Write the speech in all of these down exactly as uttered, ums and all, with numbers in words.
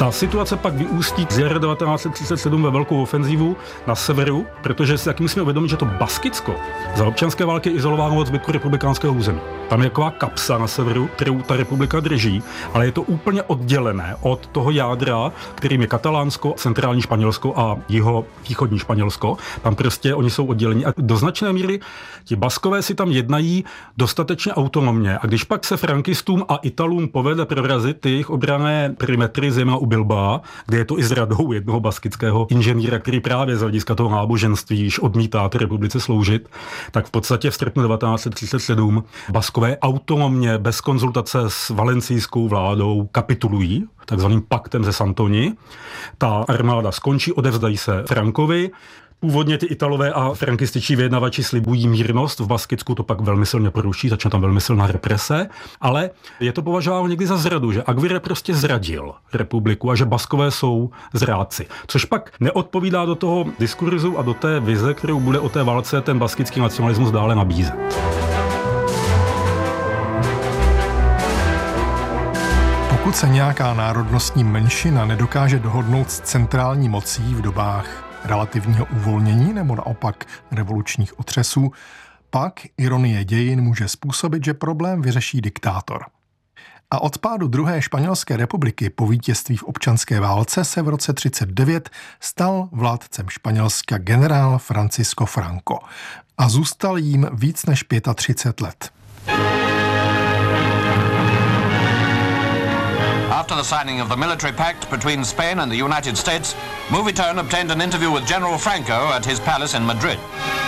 Ta situace pak vyústí z jara devatenáct set třicet sedm ve velkou ofenzívu na severu, protože si taky musíme uvědomit, že to Baskicko za občanské války je izolováno od zbytku republikánského území. Tam je taková kapsa na severu, kterou ta republika drží, ale je to úplně oddělené od toho jádra, kterým je Katalánsko, centrální Španělsko a jiho východní Španělsko. Tam prostě oni jsou oddělení a do značné míry ti Baskové si tam jednají dostatečně autonomně. A když pak se frankistům a Italům povede prorazit ty jejich obranné perimetry, zejména u Bilbaa, kde je to i s radou jednoho baskického inženýra, který právě z hlediska toho náboženství již odmítá té republice sloužit, tak v podstatě v srpnu devatenáct set třicet sedm Baskové autonomně, bez konzultace s valencijskou vládou kapitulují, takzvaným paktem ze Santoni. Ta armáda skončí, odevzdají se Frankovi. Původně ty Italové a frankističtí vyjednavači slibují mírnost, v Baskicku to pak velmi silně poruší, začne tam velmi silná represe, ale je to považováno někdy za zradu, že Aguirre prostě zradil republiku a že Baskové jsou zrádci. Což pak neodpovídá do toho diskurzu a do té vize, kterou bude o té válce ten baskický nacionalismus dále nabízet. Pokud se nějaká národnostní menšina nedokáže dohodnout s centrální mocí v dobách relativního uvolnění nebo naopak revolučních otřesů, pak ironie dějin může způsobit, že problém vyřeší diktátor. A od pádu druhé španělské republiky po vítězství v občanské válce se v roce třicet devět stal vládcem Španělska generál Francisco Franco a zůstal jím víc než třicet pět let. After the signing of the military pact between Spain and the United States, Movietone obtained an interview with General Franco at his palace in Madrid.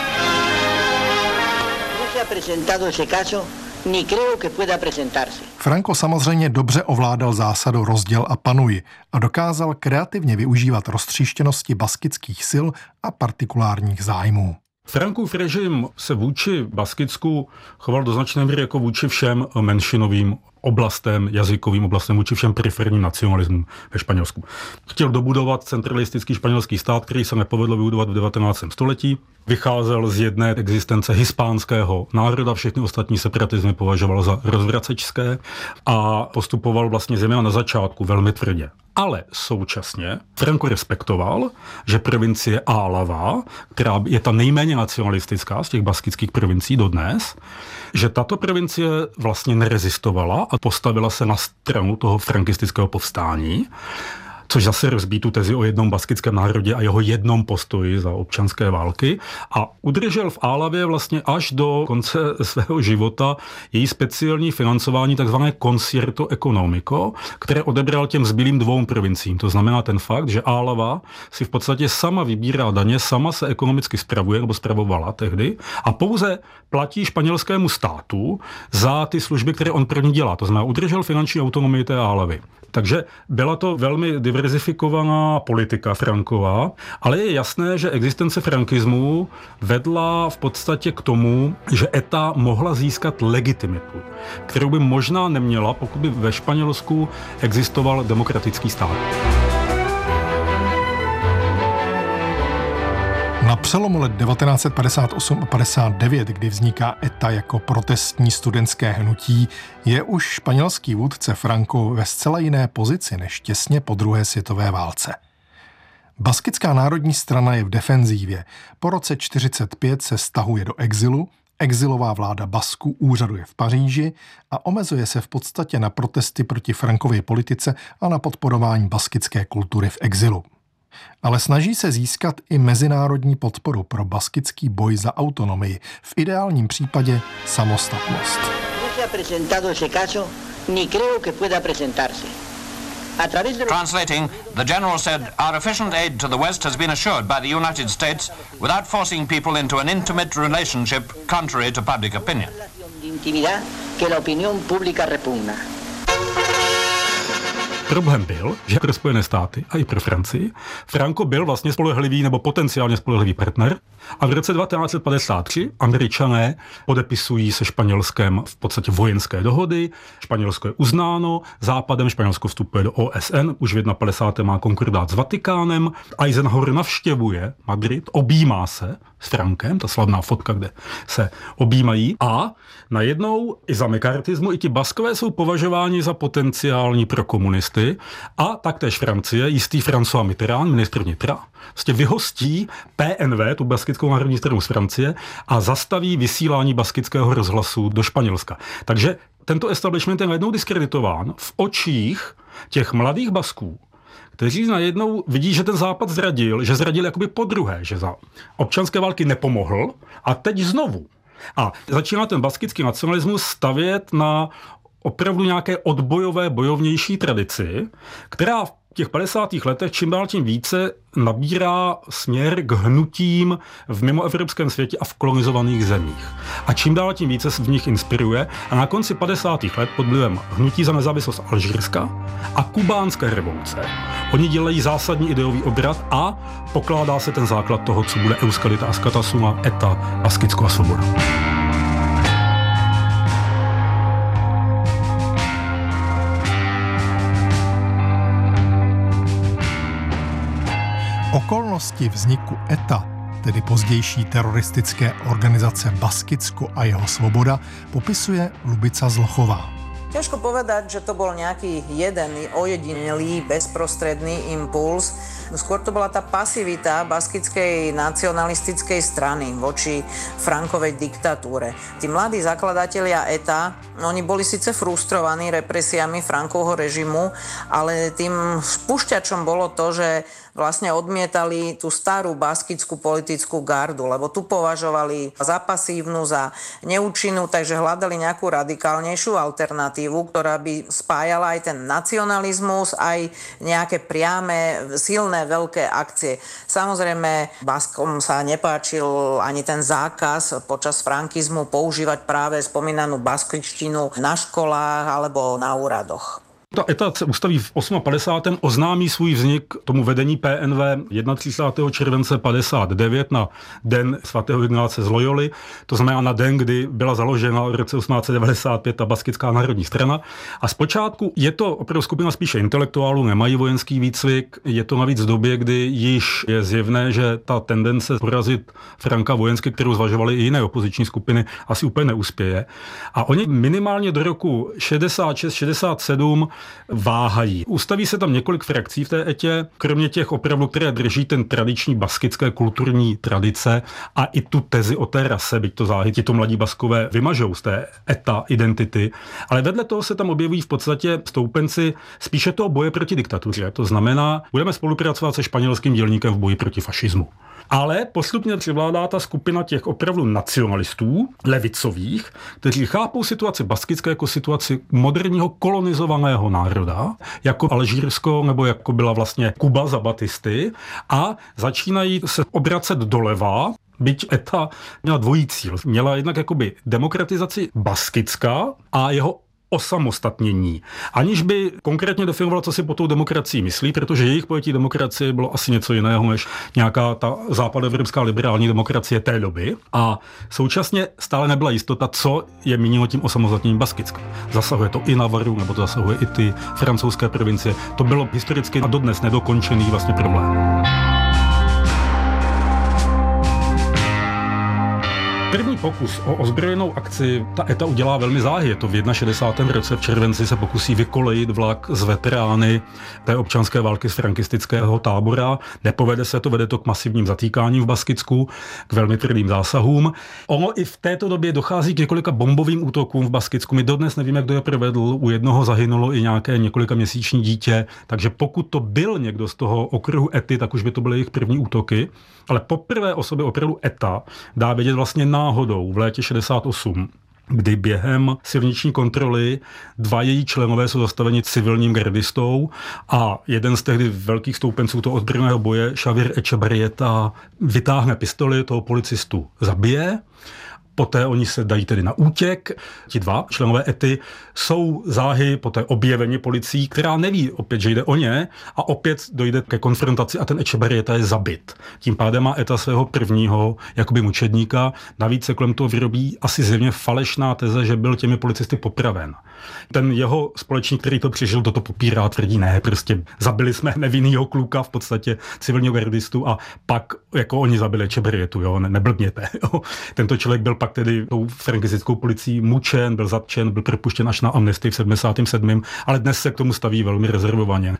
Franco samozřejmě dobře ovládal zásadu rozděl a panuj a dokázal kreativně využívat roztříštěnosti baskických sil a partikulárních zájmů. Frankův režim se vůči Baskicku choval do značné míry jako vůči všem menšinovým oblastem, jazykovým oblastem, vůči všem periferním nacionalismům ve Španělsku. Chtěl dobudovat centralistický španělský stát, který se nepovedlo vybudovat v devatenáctém století. Vycházel z jedné existence hispánského národa, všechny ostatní separatizmy považoval za rozvracečské a postupoval vlastně zejména na začátku velmi tvrdě. Ale současně Franco respektoval, že provincie Álava, která je ta nejméně nacionalistická z těch baskických provincií dodnes, že tato provincie vlastně nerezistovala a postavila se na stranu toho frankistického povstání, což zase rozbíjí tu tezi o jednom baskickém národě a jeho jednom postoji za občanské války a udržel v Álavě vlastně až do konce svého života její speciální financování takzvané concierto economico, které odebral těm zbylým dvou provinciím. To znamená ten fakt, že Álava si v podstatě sama vybírá daně, sama se ekonomicky spravuje, nebo spravovala tehdy a pouze platí španělskému státu za ty služby, které on pro ní dělá. To znamená, udržel finanční autonomii té Álavy. Takže byla to velmi diverzifikovaná politika Frankova, ale je jasné, že existence frankismu vedla v podstatě k tomu, že E T A mohla získat legitimitu, kterou by možná neměla, pokud by ve Španělsku existoval demokratický stát. Na přelomu let devatenáct set padesát osm a padesát devět, kdy vzniká E T A jako protestní studentské hnutí, je už španělský vůdce Franco ve zcela jiné pozici než těsně po druhé světové válce. Baskická národní strana je v defenzívě. Po roce čtyřicet pět se stahuje do exilu, exilová vláda Basku úřaduje v Paříži a omezuje se v podstatě na protesty proti Frankově politice a na podporování baskické kultury v exilu. Ale snaží se získat i mezinárodní podporu pro baskický boj za autonomii, v ideálním případě samostatnost. Translating, the general said, our efficient aid to the West has been assured by the United States without forcing people into an intimate relationship contrary to public opinion. Problém byl, že pro Spojené státy a i pro Francii Franco byl vlastně spolehlivý nebo potenciálně spolehlivý partner a v roce devatenáct set padesát tři Američané podepisují se Španělskem v podstatě vojenské dohody, Španělsko je uznáno, Západem Španělsko vstupuje do O S N, už v padesátém má konkordát s Vatikánem, Eisenhower navštěvuje Madrid, objímá se s Frankem, ta slavná fotka, kde se objímají a najednou i za mekartismu i ti Baskové jsou považováni za potenciální prokomunisty nacionalisty a taktéž Francie, jistý François Mitterrand, ministr vnitra, vlastně vyhostí P N V, tu baskickou národní stranu z Francie, a zastaví vysílání baskického rozhlasu do Španělska. Takže tento establishment je najednou diskreditován v očích těch mladých Basků, kteří najednou vidí, že ten Západ zradil, že zradil jakoby podruhé, že za občanské války nepomohl a teď znovu. A začíná ten baskický nacionalismus stavět na opravdu nějaké odbojové, bojovnější tradici, která v těch padesátých letech čím dál tím více nabírá směr k hnutím v mimoevropském světě a v kolonizovaných zemích. A čím dál tím více se v nich inspiruje a na konci padesátých let pod vlivem hnutí za nezávislost Alžírska a kubánské revoluce oni dělají zásadní ideový obrat a pokládá se ten základ toho, co bude Euskalita Askatasuna, Eta, Baskicko a svoboda. Okolnosti vzniku E T A, tedy pozdější teroristické organizace Baskicko a jeho svoboda, popisuje Lubica Zlochová. Ťažko povedať, že to bol nejaký jeden ojedinelý, bezprostredný impuls. Skôr to bola tá pasivita baskickej nacionalistickej strany voči Frankovej diktatúre. Tí mladí zakladatelia E T A, oni boli síce frustrovaní represiami Frankovho režimu, ale tým spúšťačom bolo to, že vlastne odmietali tú starú baskickú politickú gardu, lebo tu považovali za pasívnu, za neúčinnú, takže hľadali nejakú radikálnejšiu alternatívu, ktorá by spájala aj ten nacionalizmus, aj nejaké priame, silné, veľké akcie. Samozrejme, Baskom sa nepáčil ani ten zákaz počas frankizmu používať práve spomínanú baskičtinu na školách alebo na úradoch. Ta E T A se ustaví v padesátém osmém oznámí svůj vznik tomu vedení P N V třicátého prvního července padesát devět na den svatého Ignáce z Loyoli, to znamená na den, kdy byla založena v roce osmnáct set devadesát pět ta Baskická národní strana. A zpočátku je to opravdu skupina spíše intelektuálů, nemají vojenský výcvik, je to navíc v době, kdy již je zjevné, že ta tendence porazit Franka vojensky, kterou zvažovaly i jiné opoziční skupiny, asi úplně neuspěje. A oni minimálně do roku šedesát šest šedesát sedm váhají. Ustaví se tam několik frakcí v té etě, kromě těch opravdu, které drží ten tradiční baskické kulturní tradice a i tu tezi o té rase, byť to záhy tito mladí Baskové vymažou z té eta identity, ale vedle toho se tam objevují v podstatě stoupenci spíše toho boje proti diktatuře. To znamená, budeme spolupracovat se španělským dělníkem v boji proti fašismu. Ale postupně přivládá ta skupina těch opravdu nacionalistů, levicových, kteří chápou situaci baskické jako situaci moderního kolonizovaného národa, jako Alžírsko nebo jako byla vlastně Kuba za Batisty, a začínají se obracet doleva. Byť eta měla dvojí cíl. Měla jednak jakoby demokratizaci Baskicka a jeho osamostatnění. Aniž by konkrétně definovala, co si po tou demokracii myslí, protože jejich pojetí demokracie bylo asi něco jiného než nějaká ta západoevropská liberální demokracie té doby. A současně stále nebyla jistota, co je míněno tím osamostatněním Baskicka. Zasahuje to i Navaru, nebo to zasahuje i ty francouzské provincie. To bylo historicky a dodnes nedokončený vlastně problém. První pokus o ozbrojenou akci ta eta udělá velmi záhy. Je to v šedesátém prvním roce v červenci se pokusí vykolejit vlak z veterány té občanské války z frankistického tábora. Nepovede se to, vede to k masivním zatýkáním v Baskicku, k velmi tvrdým zásahům. Ono i v této době dochází k několika bombovým útokům v Baskicku. My dodnes nevíme, kdo je provedl. U jednoho zahynulo i nějaké několika měsíční dítě. Takže pokud to byl někdo z toho okruhu ety, tak už by to byly jejich první útoky. Ale poprvé o sobě opravdu eta dá vědět vlastně náhodou v létě šedesát osm, kdy během silniční kontroly dva její členové jsou zastaveni civilním gardistou a jeden z tehdy velkých stoupenců toho ozbrojeného boje, Xavier Echebarrieta, vytáhne pistoli, toho policistu zabije. Poté oni se dají tedy na útěk. Ti dva členové ety jsou záhy poté objeveni policií, která neví opět, že jde o ně, a opět dojde ke konfrontaci a ten Echebarrieta je zabit. Tím pádem má eta svého prvního jakoby mučedníka. Navíc se kolem toho vyrobí asi zjevně falešná teze, že byl těmi policisty popraven. Ten jeho společník, který to přežil, toto popírá, tvrdí ne, prostě zabili jsme nevinnýho kluka, v podstatě civilního gardistu, a pak jako oni zabili Echebarrietu, jo, ne, neblbněte. Jo. Tento člověk byl pak pak tedy tou frankistickou policií mučen, byl zatčen, byl propuštěn až na amnestii v sedmdesátém sedmém ale dnes se k tomu staví velmi rezervovaně.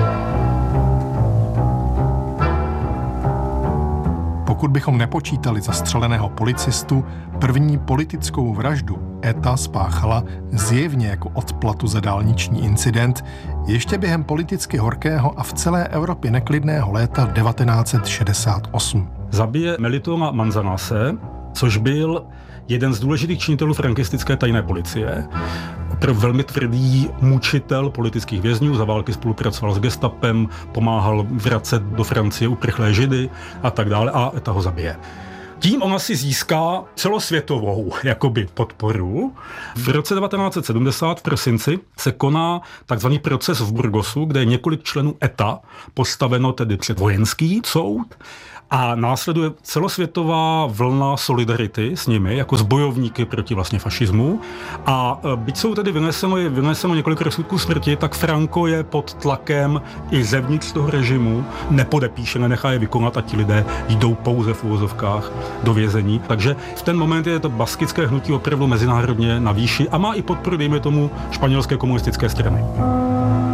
Pokud bychom nepočítali zastřeleného policistu, první politickou vraždu E T A spáchala zjevně jako odplatu za dálniční incident ještě během politicky horkého a v celé Evropě neklidného léta devatenáct set šedesát osm. Zabije Melitona Manzanase, což byl jeden z důležitých činitelů frankistické tajné policie. Opravdu velmi tvrdý mučitel politických vězňů, za války spolupracoval s gestapem, pomáhal vracet do Francie uprchlé Židy a tak dále a E T A ho zabije. Tím ona si získá celosvětovou jakoby podporu. V roce devatenáct set sedmdesát v prosinci se koná takzvaný proces v Burgosu, kde je několik členů E T A postaveno tedy před vojenský soud a následuje celosvětová vlna solidarity s nimi, jako s bojovníky proti vlastně fašismu. A byť jsou tedy vyneseno, je vyneseno několik rozsudků smrti, tak Franco je pod tlakem i zevnitř toho režimu, nepodepíše, nenechá je vykonat a ti lidé jdou pouze v uvozovkách do vězení. Takže v ten moment je to baskické hnutí opravdu mezinárodně na výši a má i podporu, dejme tomu, španělské komunistické strany.